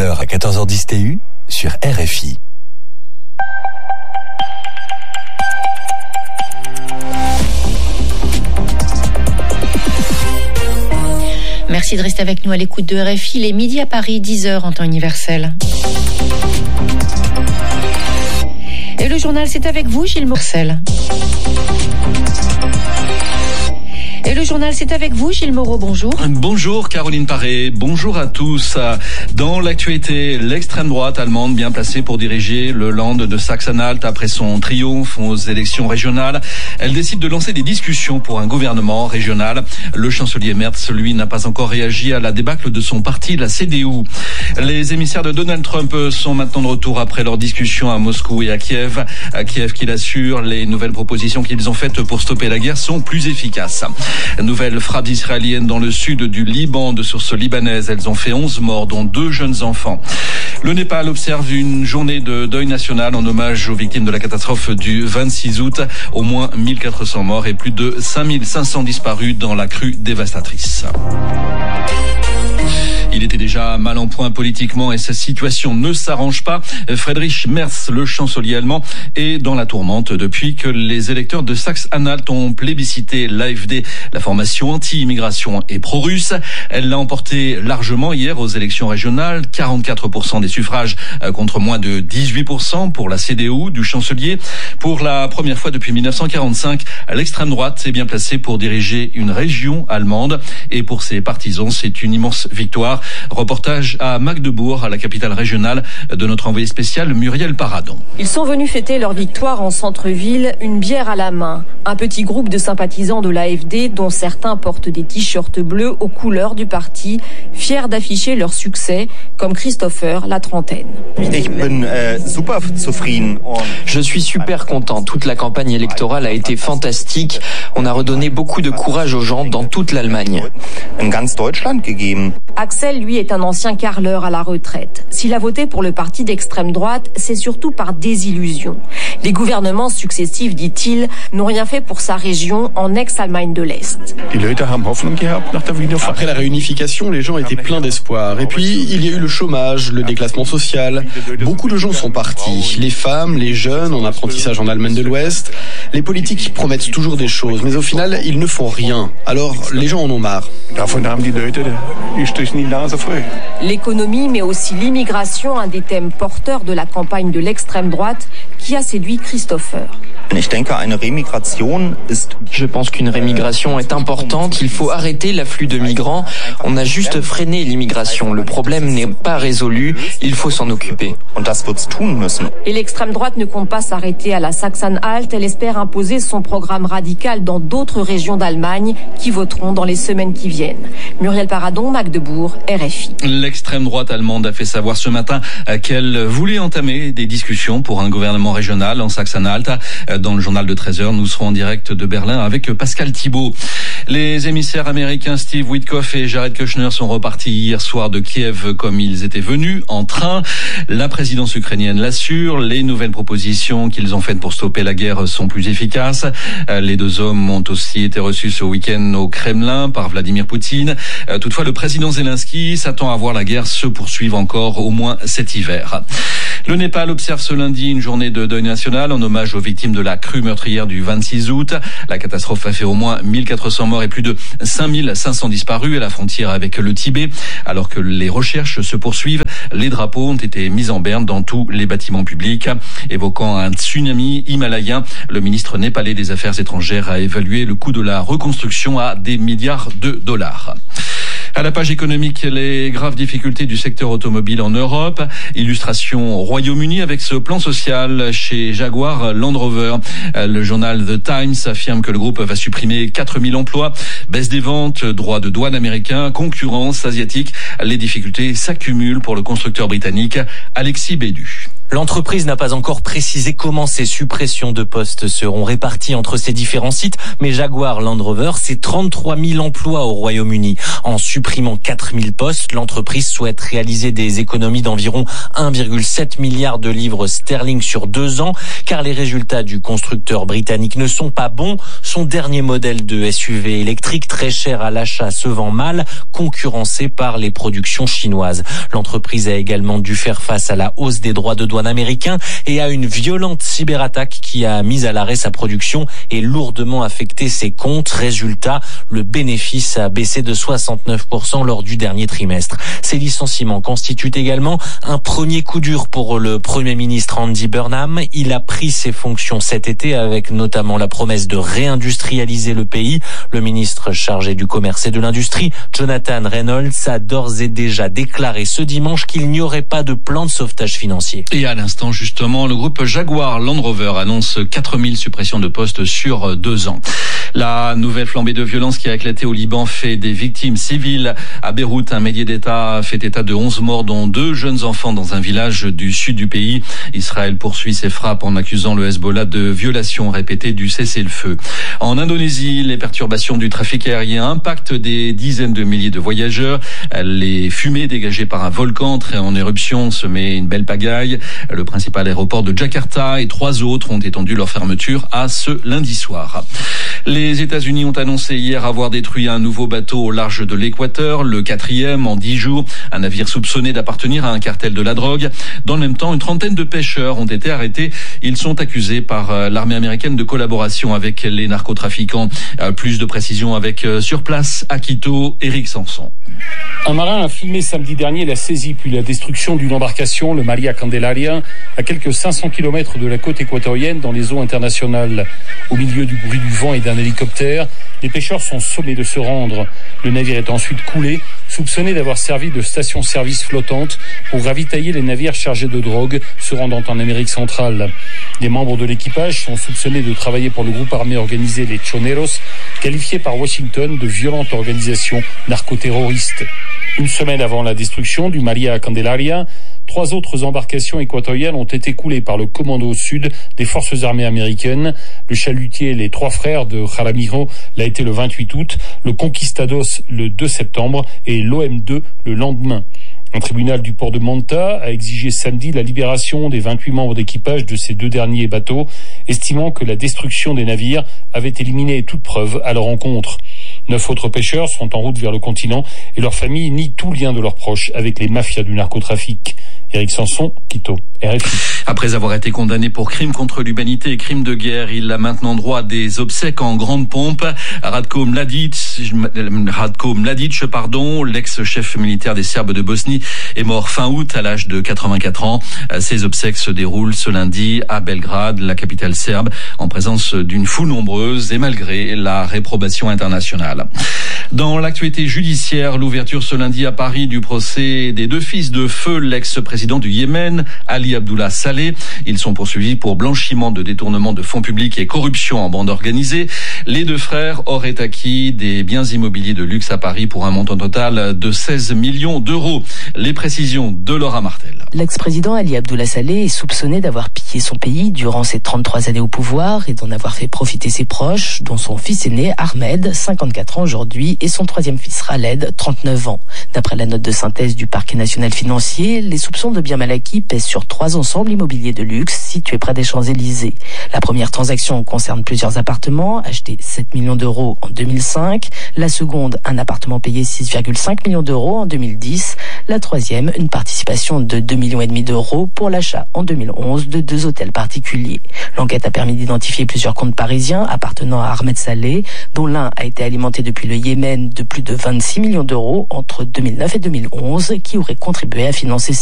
l'heure à 14h10 TU sur RFI. Merci de rester avec nous à l'écoute de RFI. Il est midi à Paris, 10h en temps universel. Et le journal, c'est avec vous, Gilles Morcel. Et le journal, c'est avec vous, Gilles Moreau, bonjour. Bonjour Caroline Paré, bonjour à tous. Dans l'actualité, l'extrême droite allemande bien placée pour diriger le Land de Saxe-Anhalt après son triomphe aux élections régionales. Elle décide de lancer des discussions pour un gouvernement régional. Le chancelier Merz, lui, n'a pas encore réagi à la débâcle de son parti, la CDU. Les émissaires de Donald Trump sont maintenant de retour après leurs discussions à Moscou et à Kiev. À Kiev, qui l'assure, les nouvelles propositions qu'ils ont faites pour stopper la guerre sont plus efficaces. Nouvelles frappes israéliennes dans le sud du Liban de sources libanaises. Elles ont fait 11 morts, dont 2 jeunes enfants. Le Népal observe une journée de deuil national en hommage aux victimes de la catastrophe du 26 août. Au moins 1400 morts et plus de 5500 disparus dans la crue dévastatrice. Il était déjà mal en point politiquement et sa situation ne s'arrange pas. Friedrich Merz, le chancelier allemand, est dans la tourmente depuis que les électeurs de Saxe-Anhalt ont plébiscité l'AfD, la formation anti-immigration et pro-russe. Elle l'a emporté largement hier aux élections régionales, 44% des suffrages contre moins de 18% pour la CDU du chancelier. Pour la première fois depuis 1945, l'extrême droite est bien placée pour diriger une région allemande et pour ses partisans, c'est une immense victoire. Reportage à Magdebourg, à la capitale régionale, de notre envoyé spécial Muriel Paradon. Ils sont venus fêter leur victoire en centre-ville, une bière à la main. Un petit groupe de sympathisants de l'AfD, dont certains portent des t-shirts bleus aux couleurs du parti, fiers d'afficher leur succès, comme Christopher, la trentaine. Je suis super content. Toute la campagne électorale a été fantastique. On a redonné beaucoup de courage aux gens dans toute l'Allemagne. Axel, lui, est un ancien carleur à la retraite. S'il a voté pour le parti d'extrême droite, c'est surtout par désillusion. Les gouvernements successifs, dit-il, n'ont rien fait pour sa région en ex-Allemagne de l'Est. Après la réunification, les gens étaient pleins d'espoir. Et puis, il y a eu le chômage, le déclassement social. Beaucoup de gens sont partis. Les femmes, les jeunes, en apprentissage en Allemagne de l'Ouest. Les politiques promettent toujours des choses, mais au final, ils ne font rien. Alors, les gens en ont marre. L'économie, mais aussi l'immigration, un des thèmes porteurs de la campagne de l'extrême droite qui a séduit Christopher. Je pense qu'une rémigration est importante. Il faut arrêter l'afflux de migrants. On a juste freiné l'immigration. Le problème n'est pas résolu. Il faut s'en occuper. Et l'extrême droite ne compte pas s'arrêter à la Saxe-Anhalt. Elle espère imposer son programme radical dans d'autres régions d'Allemagne qui voteront dans les semaines qui viennent. Muriel Paradon, Magdebourg, RFI. L'extrême droite allemande a fait savoir ce matin qu'elle voulait entamer des discussions pour un gouvernement régional en Saxe-Anhalt. Dans le journal de 13h, nous serons en direct de Berlin avec Pascal Thibault. Les émissaires américains Steve Witkoff et Jared Kushner sont repartis hier soir de Kiev comme ils étaient venus, en train. La présidence ukrainienne l'assure. Les nouvelles propositions qu'ils ont faites pour stopper la guerre sont plus efficaces. Les deux hommes ont aussi été reçus ce week-end au Kremlin par Vladimir Poutine. Toutefois, le président Zelensky s'attend à voir la guerre se poursuivre encore au moins cet hiver. Le Népal observe ce lundi une journée de deuil national en hommage aux victimes de la crue meurtrière du 26 août. La catastrophe a fait au moins 1400 morts et plus de 5500 disparus à la frontière avec le Tibet. Alors que les recherches se poursuivent, les drapeaux ont été mis en berne dans tous les bâtiments publics. Évoquant un tsunami himalayen, le ministre népalais des Affaires étrangères a évalué le coût de la reconstruction à des milliards de dollars. À la page économique, les graves difficultés du secteur automobile en Europe. Illustration au Royaume-Uni avec ce plan social chez Jaguar Land Rover. Le journal The Times affirme que le groupe va supprimer 4000 emplois. Baisse des ventes, droits de douane américains, concurrence asiatique. Les difficultés s'accumulent pour le constructeur britannique Alexis Bédu. L'entreprise n'a pas encore précisé comment ces suppressions de postes seront réparties entre ses différents sites, mais Jaguar Land Rover, c'est 33 000 emplois au Royaume-Uni. En supprimant 4 000 postes, l'entreprise souhaite réaliser des économies d'environ 1,7 milliard de livres sterling sur 2 ans, car les résultats du constructeur britannique ne sont pas bons. Son dernier modèle de SUV électrique, très cher à l'achat, se vend mal, concurrencé par les productions chinoises. L'entreprise a également dû faire face à la hausse des droits de douane américains et à une violente cyberattaque qui a mis à l'arrêt sa production et lourdement affecté ses comptes. Résultat, le bénéfice a baissé de 69% lors du dernier trimestre. Ces licenciements constituent également un premier coup dur pour le Premier ministre Andy Burnham. Il a pris ses fonctions cet été avec notamment la promesse de réindustrialiser le pays. Le ministre chargé du commerce et de l'industrie, Jonathan Reynolds, a d'ores et déjà déclaré ce dimanche qu'il n'y aurait pas de plan de sauvetage financier. Et à l'instant, justement, le groupe Jaguar Land Rover annonce 4000 suppressions de postes sur 2 ans. La nouvelle flambée de violence qui a éclaté au Liban fait des victimes civiles. À Beyrouth, un médiateur d'État fait état de 11 morts, dont 2 jeunes enfants dans un village du sud du pays. Israël poursuit ses frappes en accusant le Hezbollah de violation répétée du cessez-le-feu. En Indonésie, les perturbations du trafic aérien impactent des dizaines de milliers de voyageurs. Les fumées dégagées par un volcan entré en éruption semaient une belle pagaille. Le principal aéroport de Jakarta et 3 autres ont étendu leur fermeture à ce lundi soir. Les États-Unis ont annoncé hier avoir détruit un nouveau bateau au large de l'Équateur, le 4e en 10 jours. Un navire soupçonné d'appartenir à un cartel de la drogue. Dans le même temps, une trentaine de pêcheurs ont été arrêtés. Ils sont accusés par l'armée américaine de collaboration avec les narcotrafiquants. Plus de précisions avec sur place à Quito, Eric Sanson. Un marin a filmé samedi dernier la saisie puis la destruction d'une embarcation, le Maria Candelaria, à quelques 500 km de la côte équatorienne dans les eaux internationales. Au milieu du bruit du vent et d'un hélicoptère, les pêcheurs sont sommés de se rendre. Le navire est ensuite coulé, soupçonné d'avoir servi de station-service flottante pour ravitailler les navires chargés de drogue se rendant en Amérique centrale. Les membres de l'équipage sont soupçonnés de travailler pour le groupe armé organisé les Choneros, qualifié par Washington de violente organisation narcoterroriste. Une semaine avant la destruction du Maria Candelaria, 3 autres embarcations équatoriennes ont été coulées par le commando sud des forces armées américaines. Le chalutier Les 3 frères de Jaramillo l'a été le 28 août, le Conquistados le 2 septembre et l'OM2 le lendemain. Un tribunal du port de Manta a exigé samedi la libération des 28 membres d'équipage de ces 2 derniers bateaux, estimant que la destruction des navires avait éliminé toute preuve à leur encontre. 9 autres pêcheurs sont en route vers le continent et leurs familles nient tout lien de leurs proches avec les mafias du narcotrafic. Eric Sanson, Quito, RFI. Après avoir été condamné pour crimes contre l'humanité et crimes de guerre, il a maintenant droit à des obsèques en grande pompe. Ratko Mladic, l'ex-chef militaire des Serbes de Bosnie, est mort fin août à l'âge de 84 ans. Ces obsèques se déroulent ce lundi à Belgrade, la capitale serbe, en présence d'une foule nombreuse et malgré la réprobation internationale. Dans l'actualité judiciaire, l'ouverture ce lundi à Paris du procès des 2 fils de feu, l'ex-président du Yémen, Ali Abdullah Saleh. Ils sont poursuivis pour blanchiment de détournement de fonds publics et corruption en bande organisée. Les 2 frères auraient acquis des biens immobiliers de luxe à Paris pour un montant total de 16 millions d'euros. Les précisions de Laura Martel. L'ex-président Ali Abdullah Saleh est soupçonné d'avoir pillé son pays durant ses 33 années au pouvoir et d'en avoir fait profiter ses proches, dont son fils aîné Ahmed, 54 ans aujourd'hui, et son 3e fils Khaled, 39 ans. D'après la note de synthèse du parquet national financier, les soupçons de biens mal acquis pèsent sur 3 ensembles immobiliers de luxe situés près des Champs-Élysées. La première transaction concerne plusieurs appartements, achetés 7 millions d'euros en 2005. La seconde, un appartement payé 6,5 millions d'euros en 2010. La troisième, une participation de 2,5 millions d'euros pour l'achat en 2011 de 2 hôtels particuliers. L'enquête a permis d'identifier plusieurs comptes parisiens appartenant à Ahmed Saleh, dont l'un a été alimenté depuis le Yémen de plus de 26 millions d'euros entre 2009 et 2011, qui auraient contribué à financer